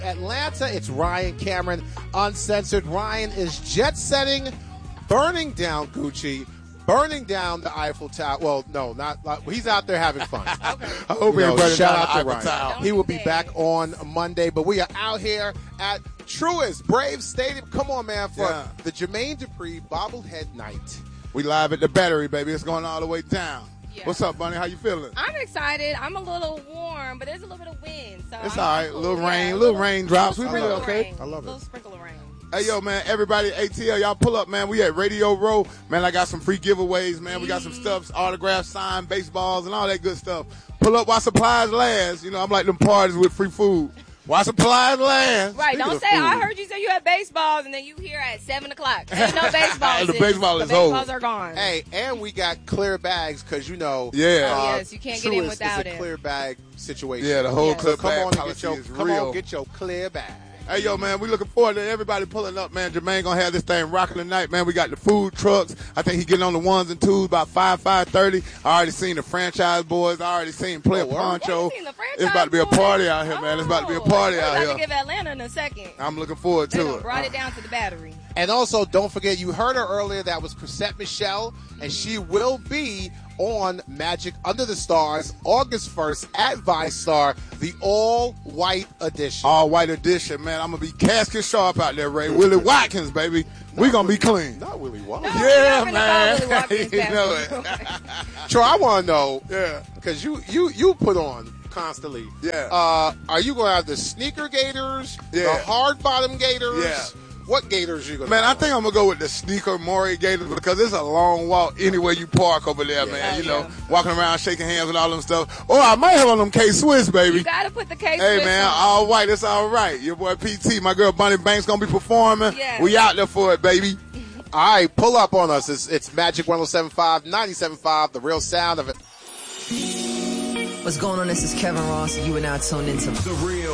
Atlanta, it's Ryan Cameron, Uncensored. Ryan is jet setting, burning down Gucci, burning down the Eiffel Tower. Well, no, not he's out there having fun. Okay. I hope everybody shout down out to the Eiffel Tower. Ryan. He will be back on Monday, but we are out here at Truist Braves Stadium. Come on, man, for the Jermaine Dupri bobblehead night. We live at the Battery, baby. It's going all the way down. Yeah. What's up, Bunny? How you feeling? I'm excited. I'm a little warm, but there's a little bit of wind. So It's I'm all right. cool. Little Yeah, rain, little raindrops. We really okay. Rain. I love it. A little sprinkle of rain. Hey, yo, man, everybody, ATL, y'all pull up, man. We at Radio Row. Man, I got some free giveaways, man. We got some stuff, autographs, signed, baseballs, and all that good stuff. Pull up while supplies last. You know, I'm like them parties with free food. While supplies last. Right, Speaking don't of say, food. I heard you say you had baseballs, and then you here at 7 o'clock. Ain't no baseballs. The baseball is over. baseballs are gone. Hey, and we got clear bags because, Yeah. Oh, yes, you can't get in Truist without is a it. clear bag situation. Yeah, the whole Yes. clip Come bag on and policy is come real. on, get your clear bag. Hey, yo, man, we looking forward to everybody pulling up, man. Jermaine gonna have this thing rocking tonight, man. We got the food trucks. I think he getting on the ones and twos about 5:30. I already seen the franchise boys. I already seen Player Poncho. You seen the franchise It's about to be a boys? party out here, man. It's about to be a party We're out about here. to give Atlanta in a second. I'm looking forward They to done it. brought it down to the Battery. And also, don't forget, you heard her earlier. That was Chrisette Michelle, and she will be on Magic Under the Stars August 1st at ViStar, the all-white edition. All white edition, man. I'm gonna be casket sharp out there, Ray. Willie Watkins, baby. We gonna be clean. Not Willie Wallace. No, Yeah, you're not man. finna call Willie Watkins You know back. Troy, I want to know, Yeah. because you put on constantly. Yeah. Are you going to have the sneaker gators, Yeah. the hard bottom gators? Yeah. What gators you going to Man, I think I'm gonna go with the sneaker Maury Gators because it's a long walk anywhere you park over there, man. You know, walking around, shaking hands and all them stuff. Or I might have on them K-Swiss, baby. You gotta put the case Hey, with man, them. all white, it's all right. Your boy PT, my girl Bunny Banks gonna be performing. Yeah. We out there for it, baby. All right, pull up on us. It's Magic 107.5, 97.5, the real sound of it. What's going on? This is Kevin Ross. You are now tuned into The Real